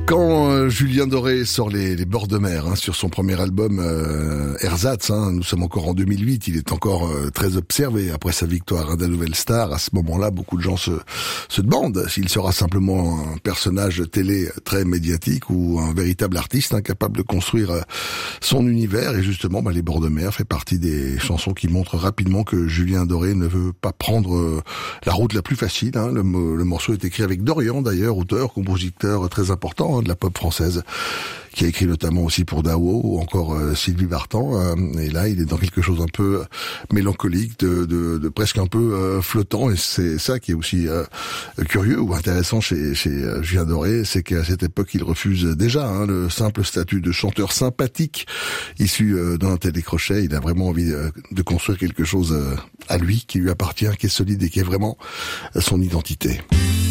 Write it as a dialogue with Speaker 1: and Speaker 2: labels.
Speaker 1: Quand Julien Doré sort les bords de mer sur son premier album Ersatz, nous sommes encore en 2008, il est encore très observé après sa victoire d'un Nouvelle Star. À ce moment-là, beaucoup de gens se demandent s'il sera simplement un personnage télé très médiatique ou un véritable artiste capable de construire son univers. Et justement, les bords de mer fait partie des chansons qui montrent rapidement que Julien Doré ne veut pas prendre la route la plus facile. Le morceau est écrit avec Dorian d'ailleurs, auteur, compositeur très important de la pop française, qui a écrit notamment aussi pour Dao ou encore Sylvie Vartan. Et là, il est dans quelque chose un peu mélancolique, de presque un peu flottant. Et c'est ça qui est aussi curieux ou intéressant chez Julien Doré, c'est qu'à cette époque, il refuse déjà le simple statut de chanteur sympathique issu d'un télécrochet. Il a vraiment envie de construire quelque chose à lui, qui lui appartient, qui est solide et qui est vraiment son identité.